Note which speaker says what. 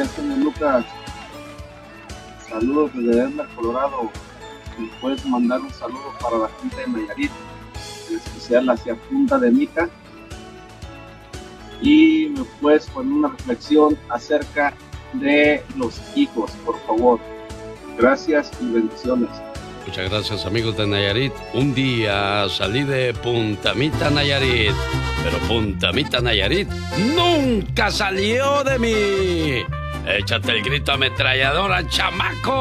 Speaker 1: días, señor Lucas. Saludos desde Denver, Colorado. ¿Me puedes mandar un saludo para la gente de Nayarit, en especial hacia Punta de Mica? Y me puedes poner una reflexión acerca de los hijos, por favor. Gracias y bendiciones.
Speaker 2: Muchas gracias, amigos de Nayarit. Un día salí de Punta Mita, Nayarit, pero Punta Mita, Nayarit nunca salió de mí. Échate el grito ametralladora, chamaco.